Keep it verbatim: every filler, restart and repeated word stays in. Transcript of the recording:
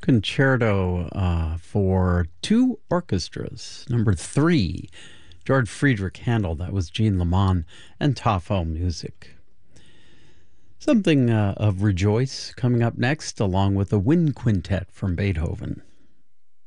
Concerto uh, for two orchestras. Number three, George Friedrich Handel. That was Jean Lamont and Tafo Music. Something uh, of Rejoice coming up next, along with a wind quintet from Beethoven.